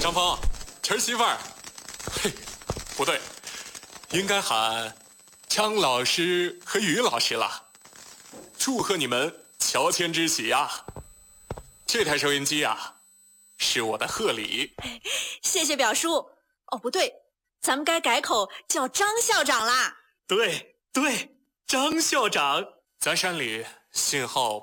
张峰，儿媳妇儿，嘿，不对，应该喊张老师和于老师了。祝贺你们乔迁之喜呀！这台收音机啊，是我的贺礼。 谢谢表叔。哦，不对，咱们该改口叫张校长啦。 对，张校长。 咱山里信号